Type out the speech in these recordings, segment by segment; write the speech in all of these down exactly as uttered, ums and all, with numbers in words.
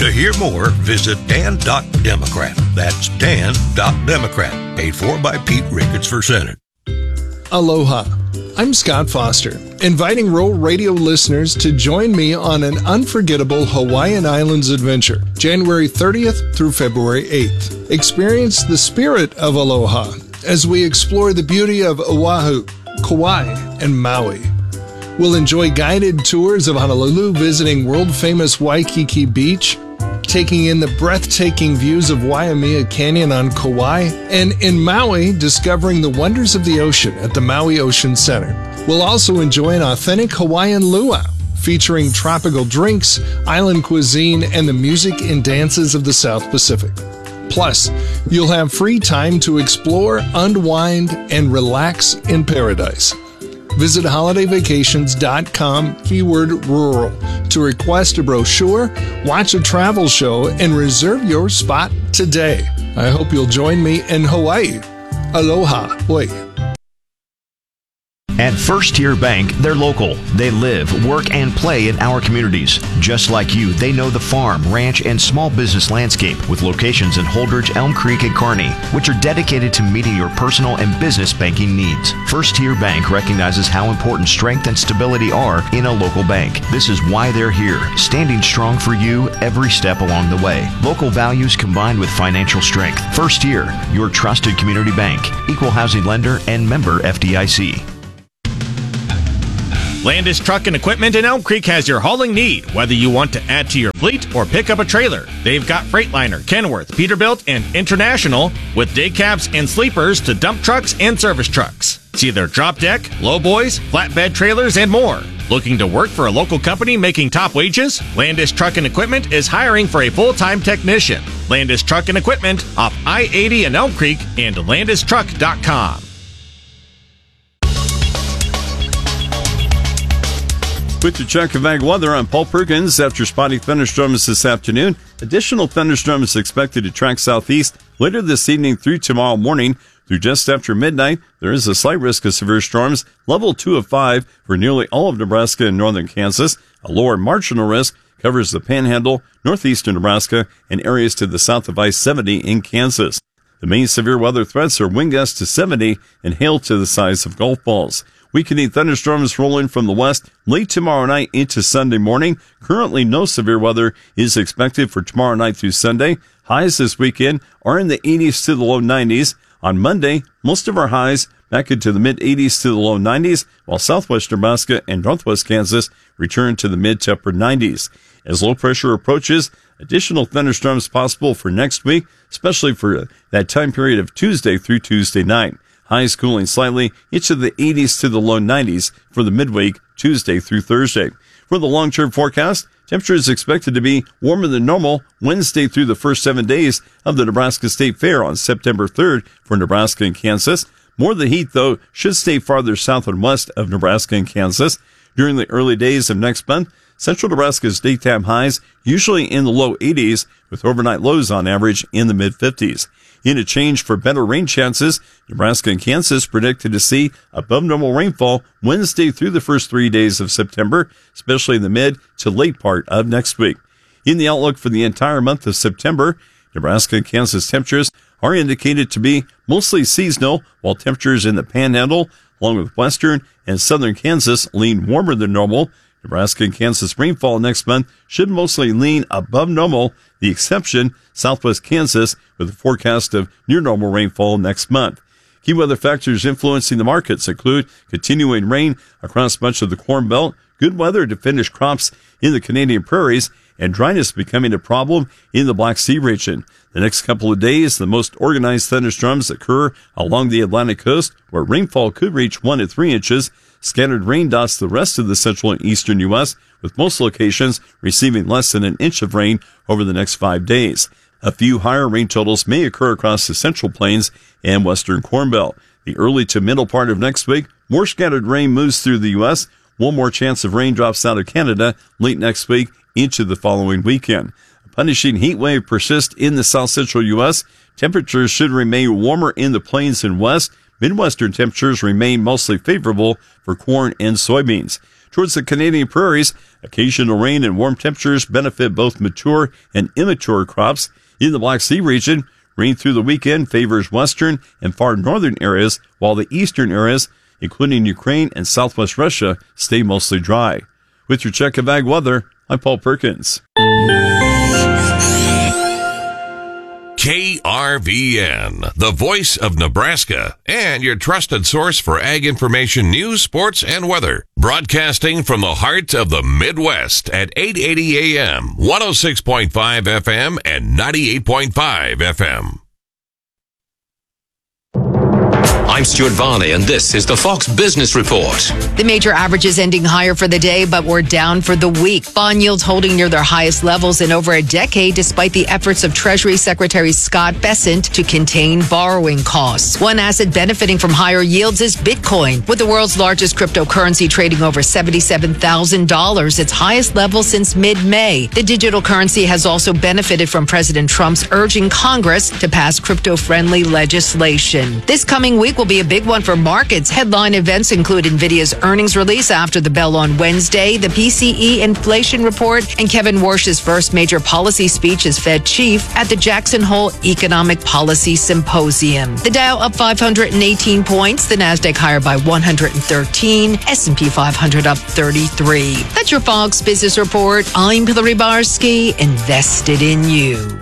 To hear more, visit dan dot democrat. That's dan dot democrat. Paid for by Pete Ricketts for Senate. Aloha. I'm Scott Foster, inviting Rural Radio listeners to join me on an unforgettable Hawaiian Islands adventure, January thirtieth through February eighth. Experience the spirit of aloha as we explore the beauty of Oahu, Kauai, and Maui. We'll enjoy guided tours of Honolulu, visiting world-famous Waikiki Beach, taking in the breathtaking views of Waimea Canyon on Kauai, and in Maui, discovering the wonders of the ocean at the Maui Ocean Center. We'll also enjoy an authentic Hawaiian luau, featuring tropical drinks, island cuisine, and the music and dances of the South Pacific. Plus, you'll have free time to explore, unwind, and relax in paradise. Visit holiday vacations dot com, keyword rural, to request a brochure, watch a travel show, and reserve your spot today. I hope you'll join me in Hawaii. Aloha. Oi. At First Tier Bank, they're local. They live, work, and play in our communities. Just like you, they know the farm, ranch, and small business landscape with locations in Holdridge, Elm Creek, and Kearney, which are dedicated to meeting your personal and business banking needs. First Tier Bank recognizes how important strength and stability are in a local bank. This is why they're here, standing strong for you every step along the way. Local values combined with financial strength. First Tier, your trusted community bank, equal housing lender, and member F D I C. Landis Truck and Equipment in Elm Creek has your hauling need, whether you want to add to your fleet or pick up a trailer. They've got Freightliner, Kenworth, Peterbilt, and International, with day cabs and sleepers to dump trucks and service trucks. See their drop deck, lowboys, flatbed trailers, and more. Looking to work for a local company making top wages? Landis Truck and Equipment is hiring for a full-time technician. Landis Truck and Equipment off I eighty in Elm Creek and landis truck dot com. With your check of ag weather, I'm Paul Perkins. After spotty thunderstorms this afternoon, additional thunderstorms expected to track southeast later this evening through tomorrow morning. Through just after midnight, there is a slight risk of severe storms, level two of five for nearly all of Nebraska and northern Kansas. A lower marginal risk covers the Panhandle, northeastern Nebraska, and areas to the south of I seventy in Kansas. The main severe weather threats are wind gusts to seventy and hail to the size of golf balls. Weakening thunderstorms rolling from the west late tomorrow night into Sunday morning. Currently, no severe weather is expected for tomorrow night through Sunday. Highs this weekend are in the eighties to the low nineties. On Monday, most of our highs back into the mid-eighties to the low nineties, while southwest Nebraska and northwest Kansas return to the mid to upper nineties. As low pressure approaches, additional thunderstorms possible for next week, especially for that time period of Tuesday through Tuesday night. Highs cooling slightly into the eighties to the low nineties for the midweek, Tuesday through Thursday. For the long-term forecast, temperature is expected to be warmer than normal Wednesday through the first seven days of the Nebraska State Fair on September third for Nebraska and Kansas. More of the heat, though, should stay farther south and west of Nebraska and Kansas. During the early days of next month, central Nebraska's daytime highs usually in the low eighties, with overnight lows on average in the mid-fifties. In a change for better rain chances, Nebraska and Kansas predicted to see above normal rainfall Wednesday through the first three days of September, especially in the mid to late part of next week. In the outlook for the entire month of September, Nebraska and Kansas temperatures are indicated to be mostly seasonal, while temperatures in the Panhandle, along with western and southern Kansas, lean warmer than normal. Nebraska and Kansas rainfall next month should mostly lean above normal, the exception southwest Kansas, with a forecast of near normal rainfall next month. Key weather factors influencing the markets include continuing rain across much of the Corn Belt, good weather to finish crops in the Canadian prairies, and dryness becoming a problem in the Black Sea region. The next couple of days, the most organized thunderstorms occur along the Atlantic coast, where rainfall could reach one to three inches. Scattered rain dots the rest of the central and eastern U S, with most locations receiving less than an inch of rain over the next five days. A few higher rain totals may occur across the central plains and western Corn Belt. The early to middle part of next week, more scattered rain moves through the U S. One more chance of raindrops out of Canada late next week into the following weekend. A punishing heat wave persists in the south central U S. Temperatures should remain warmer in the plains and west. Midwestern temperatures remain mostly favorable for corn and soybeans. towards the Canadian prairies. Occasional rain and warm temperatures benefit both mature and immature crops. In the Black Sea region, rain through the weekend favors western and far northern areas, while the eastern areas, including Ukraine and southwest Russia, stay mostly dry. With your check of ag weather, I'm Paul Perkins. K R V N, the voice of Nebraska, and your trusted source for ag information, news, sports, and weather. Broadcasting from the heart of the Midwest at eight eighty A M, one oh six point five F M, and ninety-eight point five F M. I'm Stuart Varney, and this is the Fox Business Report. The major averages ending higher for the day, but we're down for the week. Bond yields holding near their highest levels in over a decade, despite the efforts of Treasury Secretary Scott Bessent to contain borrowing costs. One asset benefiting from higher yields is Bitcoin, with the world's largest cryptocurrency trading over seventy-seven thousand dollars, its highest level since mid-May. The digital currency has also benefited from President Trump's urging Congress to pass crypto-friendly legislation. This coming week will be a big one for markets. Headline events include NVIDIA's earnings release after the bell on Wednesday, the P C E inflation report, and Kevin Warsh's first major policy speech as Fed chief at the Jackson Hole Economic Policy Symposium. The Dow up five hundred eighteen points, the Nasdaq higher by one hundred thirteen, S and P five hundred up thirty-three. That's your Fox Business Report. I'm Hillary Barsky, invested in you.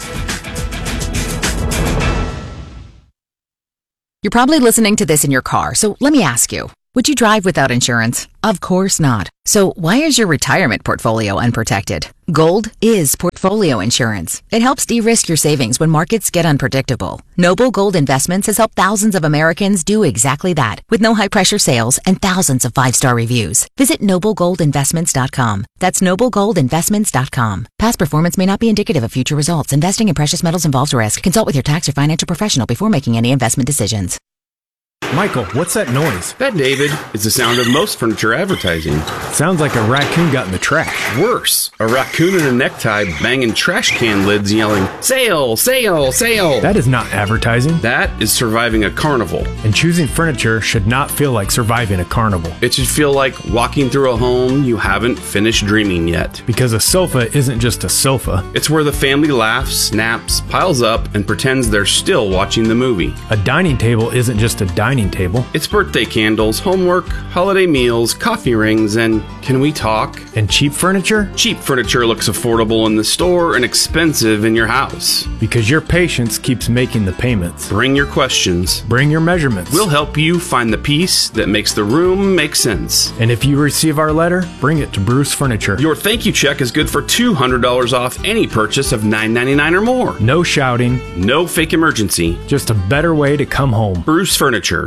You're probably listening to this in your car, so let me ask you, would you drive without insurance? Of course not. So why is your retirement portfolio unprotected? Gold is portfolio insurance. It helps de-risk your savings when markets get unpredictable. Noble Gold Investments has helped thousands of Americans do exactly that, with no high-pressure sales and thousands of five-star reviews. Visit noble gold investments dot com. That's noble gold investments dot com. Past performance may not be indicative of future results. Investing in precious metals involves risk. Consult with your tax or financial professional before making any investment decisions. Michael, what's that noise? That, David, is the sound of most furniture advertising. Sounds like a raccoon got in the trash. Worse, a raccoon in a necktie banging trash can lids yelling, "Sale, sale, sale." That is not advertising. That is surviving a carnival. And choosing furniture should not feel like surviving a carnival. It should feel like walking through a home you haven't finished dreaming yet. Because a sofa isn't just a sofa. It's where the family laughs, snaps, piles up, and pretends they're still watching the movie. A dining table isn't just a dining table. It's birthday candles, homework, holiday meals, coffee rings, and can we talk? And cheap furniture? Cheap furniture looks affordable in the store and expensive in your house. Because your patience keeps making the payments. Bring your questions. Bring your measurements. We'll help you find the piece that makes the room make sense. And if you receive our letter, bring it to Bruce Furniture. Your thank you check is good for two hundred dollars off any purchase of nine ninety-nine or more. No shouting. No fake emergency. Just a better way to come home. Bruce Furniture.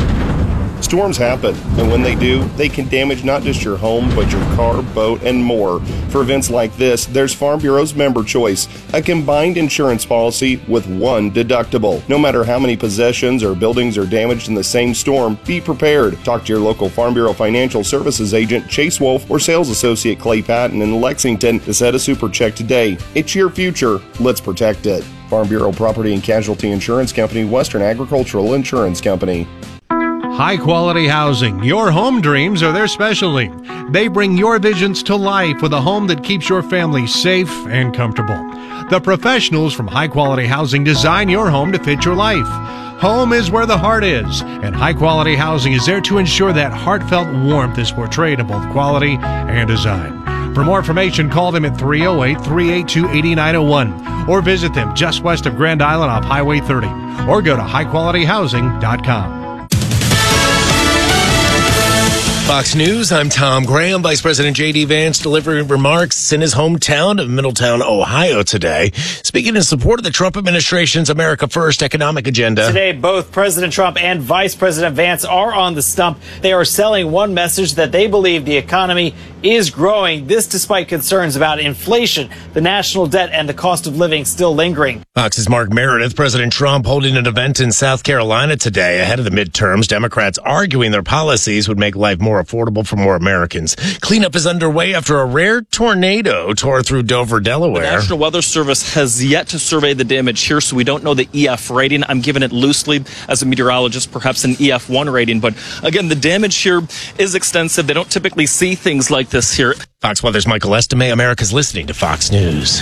Storms happen, and when they do, they can damage not just your home, but your car, boat, and more. For events like this, there's Farm Bureau's Member Choice, a combined insurance policy with one deductible. No matter how many possessions or buildings are damaged in the same storm, be prepared. Talk to your local Farm Bureau Financial Services agent, Chase Wolf, or sales associate Clay Patton in Lexington to set a super check today. It's your future. Let's protect it. Farm Bureau Property and Casualty Insurance Company, Western Agricultural Insurance Company. High-quality housing. Your home dreams are their specialty. They bring your visions to life with a home that keeps your family safe and comfortable. The professionals from High Quality Housing design your home to fit your life. Home is where the heart is, and High Quality Housing is there to ensure that heartfelt warmth is portrayed in both quality and design. For more information, call them at three oh eight, three eight two, eight nine oh one or visit them just west of Grand Island off Highway thirty or go to high quality housing dot com. Fox News, I'm Tom Graham. Vice President J D. Vance delivering remarks in his hometown of Middletown, Ohio today, speaking in support of the Trump administration's America First economic agenda. Today, both President Trump and Vice President Vance are on the stump. They are selling one message that they believe the economy is growing, this despite concerns about inflation, the national debt, and the cost of living still lingering. Fox's Mark Meredith. President Trump holding an event in South Carolina today ahead of the midterms. Democrats arguing their policies would make life more more affordable for more Americans. Cleanup is underway after a rare tornado tore through Dover, Delaware. The National Weather Service has yet to survey the damage here, so we don't know the E F rating. I'm giving it loosely as a meteorologist, perhaps an E F one rating. But again, the damage here is extensive. They don't typically see things like this here. Fox Weather's Michael Estime. America's listening to Fox News.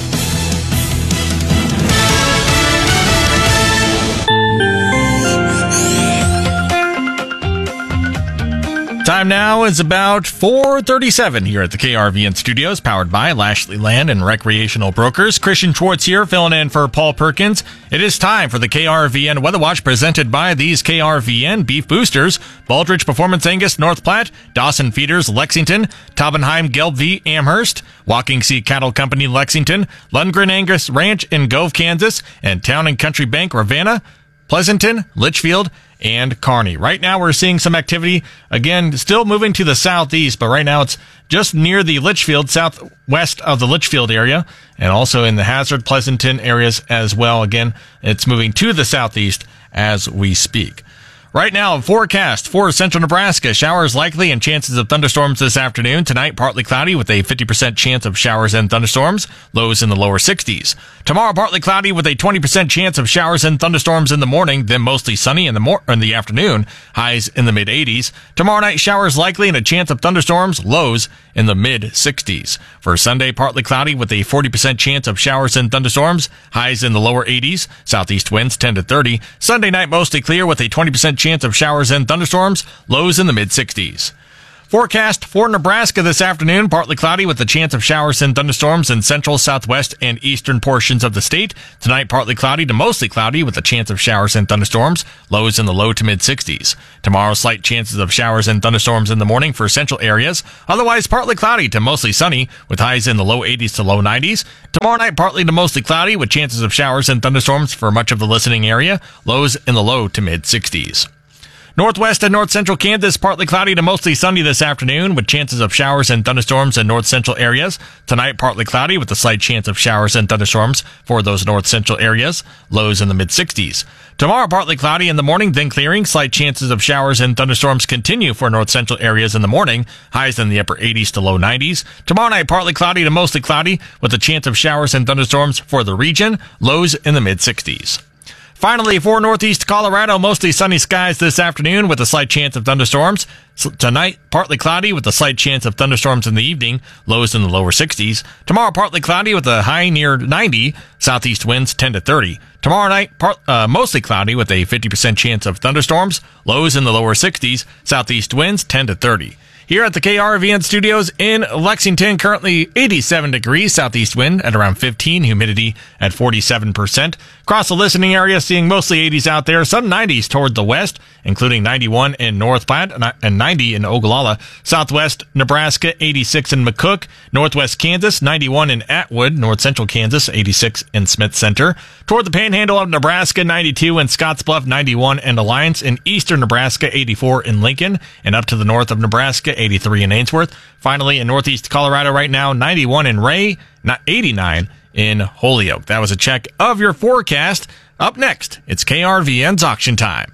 Time now is about four thirty-seven here at the K R V N studios, powered by Lashley Land and Recreational Brokers. Christian Schwartz here, filling in for Paul Perkins. It is time for the K R V N Weather Watch, presented by these K R V N beef boosters: Baldrige Performance Angus, North Platte; Dawson Feeders, Lexington; Taubenheim Gelbvieh, Amherst; Walking Sea Cattle Company, Lexington; Lundgren Angus Ranch in Gove, Kansas; and Town and Country Bank, Ravenna; Pleasanton, Litchfield, and Kearney. Right now we're seeing some activity, again, still moving to the southeast, but right now it's just near the Litchfield, southwest of the Litchfield area, and also in the Hazard, Pleasanton areas as well. Again, it's moving to the southeast as we speak. Right now, forecast for central Nebraska: showers likely and chances of thunderstorms this afternoon. Tonight, partly cloudy with a fifty percent chance of showers and thunderstorms. Lows in the lower sixties. Tomorrow, partly cloudy with a twenty percent chance of showers and thunderstorms in the morning, then mostly sunny in the mor- in the afternoon. Highs in the mid eighties. Tomorrow night, showers likely and a chance of thunderstorms. Lows in the mid sixties. For Sunday, partly cloudy with a forty percent chance of showers and thunderstorms. Highs in the lower eighties. Southeast winds ten to thirty. Sunday night, mostly clear with a twenty percent chance of showers and thunderstorms. Lows in the mid sixties. Forecast for Nebraska this afternoon: partly cloudy with a chance of showers and thunderstorms in central, southwest, and eastern portions of the state. Tonight, partly cloudy to mostly cloudy with a chance of showers and thunderstorms. Lows in the low to mid sixties. Tomorrow, slight chances of showers and thunderstorms in the morning for central areas. Otherwise, partly cloudy to mostly sunny with highs in the low eighties to low nineties. Tomorrow night, partly to mostly cloudy with chances of showers and thunderstorms for much of the listening area. Lows in the low to mid sixties. Northwest and north central Kansas, partly cloudy to mostly sunny this afternoon with chances of showers and thunderstorms in north central areas. Tonight, partly cloudy with a slight chance of showers and thunderstorms for those north central areas. Lows in the mid sixties. Tomorrow, partly cloudy in the morning, then clearing. Slight chances of showers and thunderstorms continue for north central areas in the morning. Highs in the upper eighties to low nineties. Tomorrow night, partly cloudy to mostly cloudy with a chance of showers and thunderstorms for the region. Lows in the mid sixties. Finally, for northeast Colorado, mostly sunny skies this afternoon with a slight chance of thunderstorms. So tonight, partly cloudy with a slight chance of thunderstorms in the evening. Lows in the lower sixties. Tomorrow, partly cloudy with a high near ninety. Southeast winds ten to thirty. Tomorrow night, part, uh, mostly cloudy with a fifty percent chance of thunderstorms. Lows in the lower sixties. Southeast winds ten to thirty. Here at the K R V N studios in Lexington, currently eighty-seven degrees, southeast wind at around fifteen, humidity at forty-seven percent. Across the listening area, seeing mostly eighties out there, some nineties toward the west, including ninety-one in North Platte and ninety in Ogallala. Southwest Nebraska, eighty-six in McCook. Northwest Kansas, ninety-one in Atwood. North central Kansas, eighty-six in Smith Center. Toward the panhandle of Nebraska, ninety-two in Scottsbluff, ninety-one in Alliance. In eastern Nebraska, eighty-four in Lincoln. And up to the north of Nebraska, eighty-three in Ainsworth. Finally, in northeast Colorado right now, ninety-one in Ray, eighty-nine in Holyoke. That was a check of your forecast. Up next, it's K R V N's Auction Time.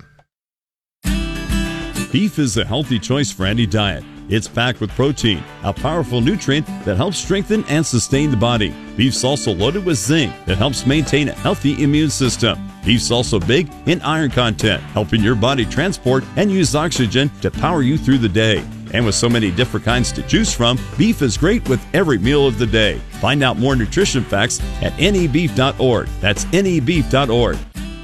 Beef is a healthy choice for any diet. It's packed with protein, a powerful nutrient that helps strengthen and sustain the body. Beef's also loaded with zinc that helps maintain a healthy immune system. Beef's also big in iron content, helping your body transport and use oxygen to power you through the day. And with so many different kinds to choose from, beef is great with every meal of the day. Find out more nutrition facts at N E beef dot org. That's N E beef dot org.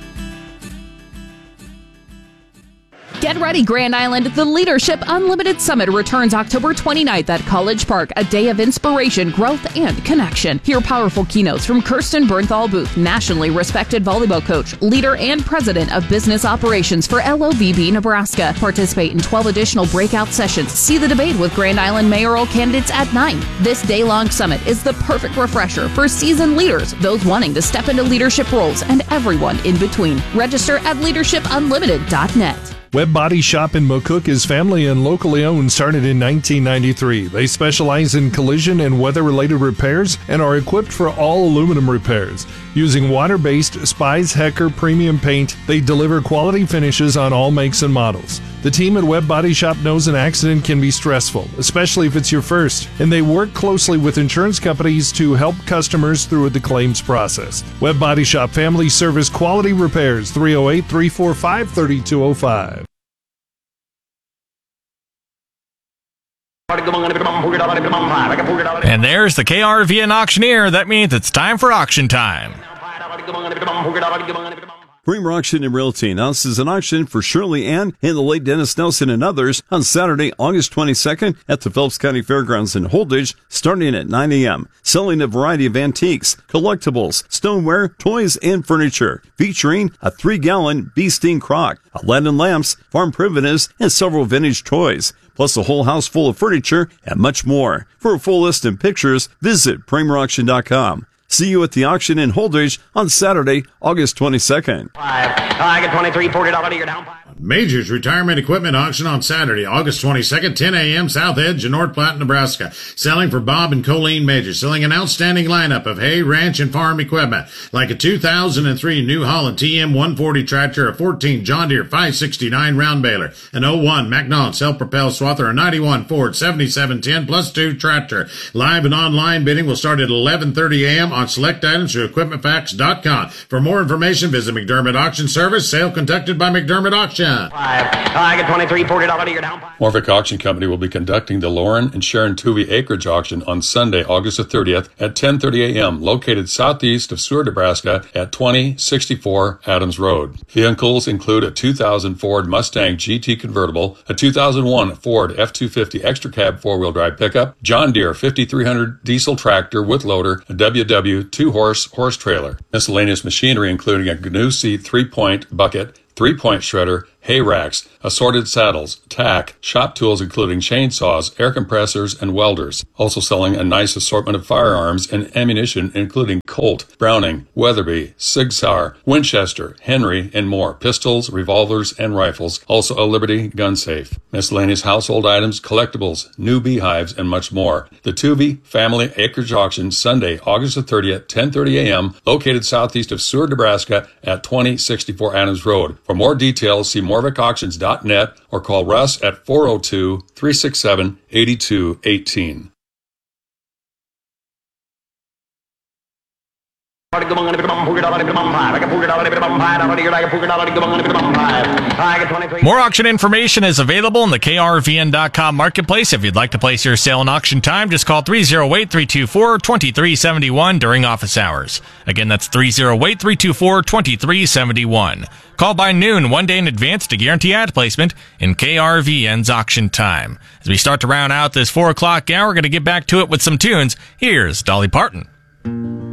Get ready, Grand Island. The Leadership Unlimited Summit returns October twenty-ninth at College Park, a day of inspiration, growth, and connection. Hear powerful keynotes from Kirsten Bernthal Booth, nationally respected volleyball coach, leader, and president of business operations for L O V B Nebraska. Participate in twelve additional breakout sessions. See the debate with Grand Island mayoral candidates at nine. This day-long summit is the perfect refresher for seasoned leaders, those wanting to step into leadership roles, and everyone in between. Register at leadership unlimited dot net. Webb Body Shop in McCook is family and locally owned, started in nineteen ninety-three. They specialize in collision and weather-related repairs and are equipped for all aluminum repairs. Using water-based Spies Hecker premium paint, they deliver quality finishes on all makes and models. The team at Webb Body Shop knows an accident can be stressful, especially if it's your first, and they work closely with insurance companies to help customers through the claims process. Webb Body Shop Family Service Quality Repairs, three oh eight, three four five, three two oh five. And there's the K R V N auctioneer. That means it's time for auction time. Bremer Auction and Realty announces an auction for Shirley Ann and the late Dennis Nelson and others on Saturday, August twenty-second at the Phelps County Fairgrounds in Holdridge, starting at nine a.m., selling a variety of antiques, collectibles, stoneware, toys, and furniture, featuring a three-gallon bee sting crock, Aladdin lamps, farm primitives, and several vintage toys, plus a whole house full of furniture and much more. For a full list and pictures, visit Bremer Auction dot com. See you at the auction in Holdridge on Saturday, August twenty-second. I get twenty-three, forty dollars you're down. Major's Retirement Equipment Auction on Saturday, August twenty-second, ten a.m., South Edge in North Platte, Nebraska. Selling for Bob and Colleen Major. Selling an outstanding lineup of hay, ranch, and farm equipment, like a two thousand three New Holland T M one forty tractor, a fourteen John Deere five sixty-nine round baler, an oh one Macnon self-propelled swather, a ninety-one Ford seventy-seven ten plus two tractor. Live and online bidding will start at eleven thirty a.m. on select items through equipment facts dot com. For more information, visit McDermott Auction Service. Sale conducted by McDermott Auction. I get twenty-three, forty dollars you're down. Morvick Auction Company will be conducting the Lauren and Sharon Tuvey Acreage Auction on Sunday, August the thirtieth at ten thirty a.m., located southeast of Seward, Nebraska at twenty sixty-four Adams Road. Vehicles include a two thousand Ford Mustang G T convertible, a two thousand one Ford F two fifty extra cab four-wheel drive pickup, John Deere fifty-three hundred diesel tractor with loader, a W W two-horse horse trailer. Miscellaneous machinery including a G N U C three-point bucket, three-point shredder, hay racks, assorted saddles, tack, shop tools including chainsaws, air compressors, and welders. Also selling a nice assortment of firearms and ammunition including Colt, Browning, Weatherby, Sig Sauer, Winchester, Henry, and more. Pistols, revolvers, and rifles. Also a Liberty gun safe. Miscellaneous household items, collectibles, new beehives, and much more. The Tuvey Family Acreage Auction, Sunday, August the thirtieth, ten thirty a.m., located southeast of Seward, Nebraska at twenty sixty-four Adams Road. For more details, see Morvick Auctions dot net or call Russ at four oh two, three six seven, eight two one eight. More auction information is available in the K R V N dot com marketplace. If you'd like to place your sale in auction time, just call three oh eight, three two four, two three seven one during office hours. Again, that's three oh eight, three two four, two three seven one. Call by noon one day in advance to guarantee ad placement in K R V N's auction time. As we start to round out this four o'clock hour, we're going to get back to it with some tunes. Here's Dolly Parton.